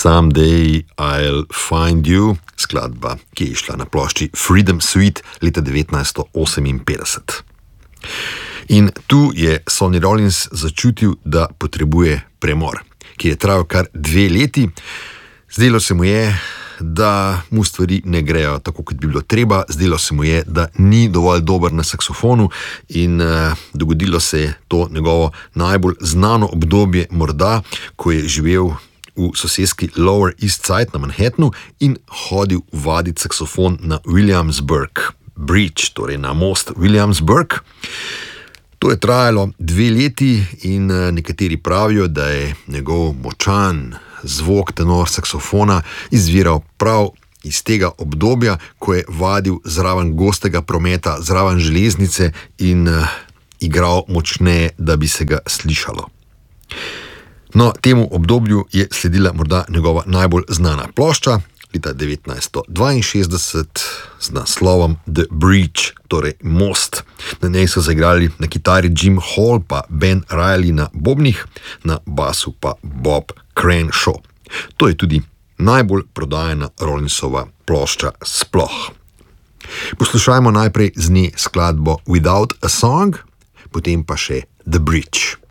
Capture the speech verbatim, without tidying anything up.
Someday I'll Find You, skladba, ki je išla na plošči Freedom Suite leta devetnajststo oseminpetdeset. In tu je Sonny Rollins začutil, da potrebuje premor, ki je trajal kar dve leti. Zdelo se mu je, da mu stvari ne grejo tako, kot bi bilo treba. Zdelo se mu je, da ni dovolj dober na saksofonu in uh, dogodilo se je to njegovo najbolj znano obdobje morda, ko je živel v soseski Lower East Side na Manhattnu in hodil vaditi saksofon na Williamsburg Bridge, torej na most Williamsburg. To je trajalo dve leti in uh, nekateri pravijo, da je njegov močan zvok tenor saksofona izviral prav iz tega obdobja, ko je vadil zraven gostega prometa, zraven železnice in uh, igral močneje, da bi se ga slišalo. No, temu obdobju je sledila morda njegova najbolj znana plošča, leta devetnajststo dvainšestdeset z naslovom The Bridge, torej Most. Na njej so zaigrali na kitari Jim Hall pa Ben Riley na bobnih, na basu pa Bob Crenshaw. To je tudi najbolj prodajana Rollinsova plošča sploh. Poslušajmo najprej z nje skladbo Without a Song, potem pa še The Bridge.